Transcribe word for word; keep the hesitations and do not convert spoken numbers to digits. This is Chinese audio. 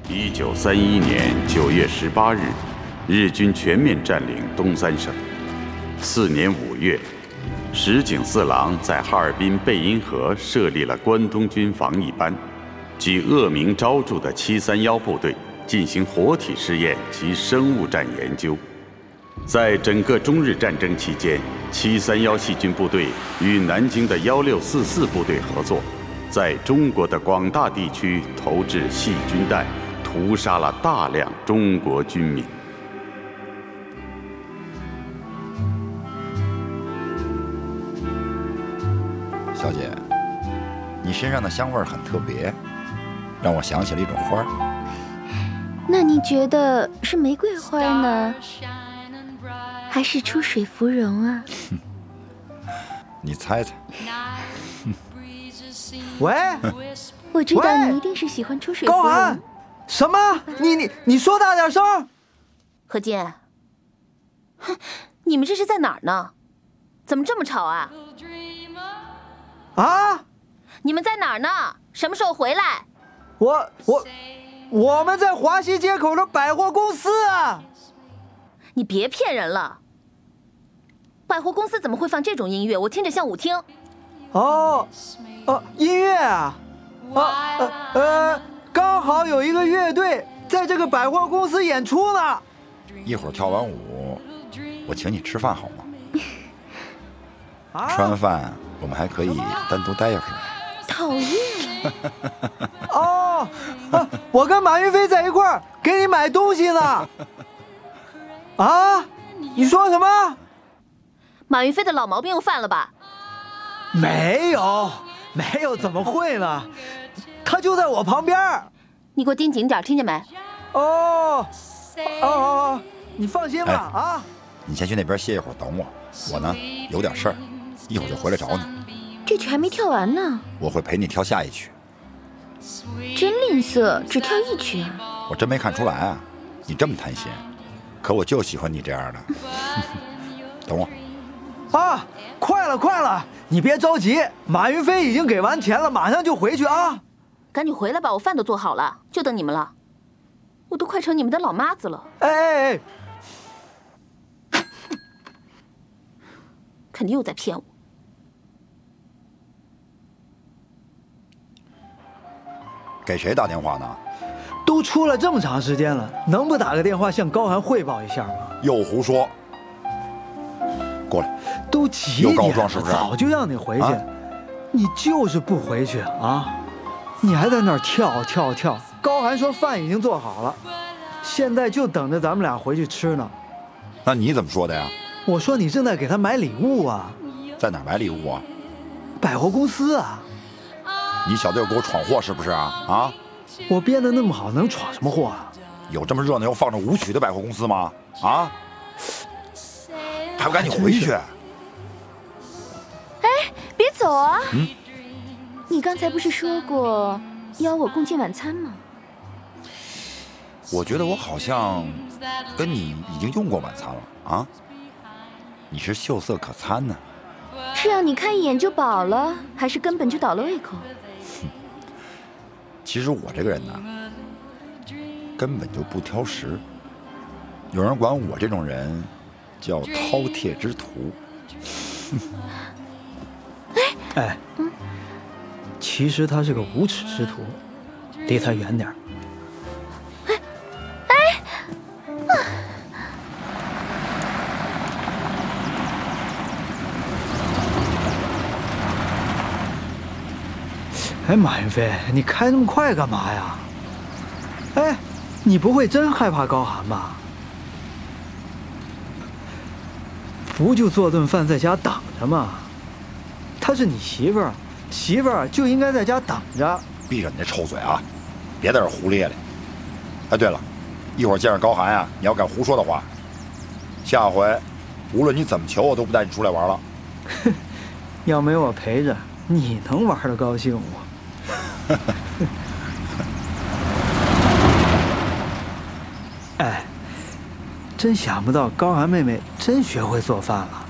一九三一年九月十八日，日军全面占领东三省。次年五月，石井四郎在哈尔滨贝因河设立了关东军防疫班，即恶名昭著的七三幺部队，进行活体试验及生物战研究。在整个中日战争期间，七三幺细菌部队与南京的一六四四部队合作，在中国的广大地区投掷细菌弹，屠杀了大量中国军民。 小姐，你身上的香味很特别，让我想起了一种花。 那你觉得是玫瑰花呢，还是出水芙蓉啊？ 你猜猜。 喂， 我知道你一定是喜欢出水芙蓉。 高寒，什么？你你你说大点声！ 何金，哼，你们这是在哪儿呢？怎么这么吵啊？ 啊！ 你们在哪儿呢？什么时候回来？ 我我我们在华西街口的百货公司啊！ 你别骗人了！百货公司怎么会放这种音乐？我听着像舞厅。 哦，哦，音乐啊，啊呃呃，刚好有一个乐队在这个百货公司演出呢。 一会儿跳完舞，我请你吃饭好吗？ 啊、 吃完饭我们还可以单独待一会儿。 讨厌。 哦、啊，我跟马云飞在一块儿给你买东西呢。啊？你说什么？ 马云飞的老毛病又犯了吧？ 没有，没有，怎么会呢？他就在我旁边。 你给我盯紧点，听见没？ 哦，哦哦，你放心吧， 哎、 啊。 你先去那边歇一会儿，等我。我呢有点事儿，一会儿就回来找你。 这曲还没跳完呢。 我会陪你跳下一曲。 真吝啬，只跳一曲啊。 我真没看出来啊，你这么贪心。可我就喜欢你这样的。等我。 啊，快了快了，你别着急，马云飞已经给完钱了，马上就回去啊。 赶紧回来吧，我饭都做好了，就等你们了。我都快成你们的老妈子了。 哎哎哎， 肯定又在骗我。 给谁打电话呢？ 都出了这么长时间了，能不打个电话向高寒汇报一下吗？ 又胡说！过来。 都几点了， 又告状是不是？ 早就让你回去， 啊、 你就是不回去啊！你还在那儿跳跳跳。高寒说饭已经做好了，现在就等着咱们俩回去吃呢。 那你怎么说的呀？ 我说你正在给他买礼物啊。 在哪儿买礼物啊？ 百货公司啊。 你小子又给我闯祸是不是啊？啊！ 我编得那么好，能闯什么祸啊？ 有这么热闹又放着舞曲的百货公司吗？啊！还不赶紧回去！ 哎，别走啊！ 嗯， 你刚才不是说过邀我共进晚餐吗？ 我觉得我好像跟你已经用过晚餐了啊！你是秀色可餐呢。 是让你看一眼就饱了，还是根本就倒了胃口？ 其实我这个人呢，根本就不挑食。有人管我这种人叫饕餮之徒。 哎哎，嗯，其实他是个无耻之徒，离他远点。 哎哎，啊！ 哎，马云飞，你开那么快干嘛呀？哎，你不会真害怕高寒吧？不就做顿饭在家等着吗？她是你媳妇儿，媳妇儿就应该在家等着。 闭着你那臭嘴啊！别在这胡咧咧。哎，对了，一会儿见着高寒啊，你要敢胡说的话，下回无论你怎么求，我都不带你出来玩了。 要没我陪着，你能玩得高兴吗？哎，真想不到高寒妹妹真学会做饭了。